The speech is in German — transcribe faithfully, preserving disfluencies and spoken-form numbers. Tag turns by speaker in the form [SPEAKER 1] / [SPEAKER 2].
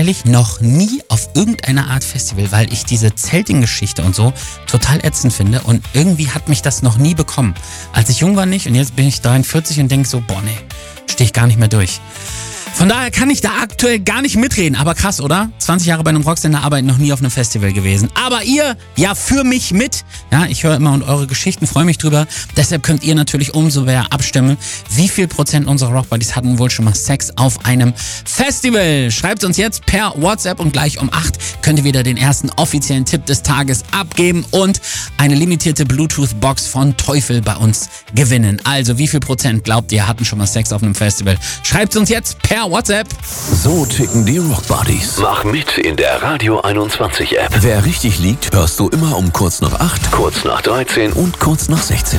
[SPEAKER 1] ehrlich noch nie auf irgendeine Art Festival, weil ich diese Zelting-Geschichte und so total ätzend finde und irgendwie hat mich das noch nie bekommen. Als ich jung war nicht und jetzt bin ich dreiundvierzig und denke so, boah nee, stehe ich gar nicht mehr durch. Von daher kann ich da aktuell gar nicht mitreden. Aber krass, oder? zwanzig Jahre bei einem Rocksender arbeiten, noch nie auf einem Festival gewesen. Aber ihr, ja, für mich mit. Ja, ich höre immer und eure Geschichten, freue mich drüber. Deshalb könnt ihr natürlich umso mehr abstimmen. Wie viel Prozent unserer Rockbuddies hatten wohl schon mal Sex auf einem Festival? Schreibt uns jetzt per WhatsApp und gleich um acht könnt ihr wieder den ersten offiziellen Tipp des Tages abgeben und eine limitierte Bluetooth-Box von Teufel bei uns gewinnen. Also, wie viel Prozent glaubt ihr hatten schon mal Sex auf einem Festival? Schreibt uns jetzt per WhatsApp.
[SPEAKER 2] So ticken die Rockbuddies.
[SPEAKER 3] Mach mit in der Radio einundzwanzig App.
[SPEAKER 2] Wer richtig liegt, hörst du immer um kurz nach acht,
[SPEAKER 3] Kurz nach dreizehn
[SPEAKER 2] und kurz nach sechzehn.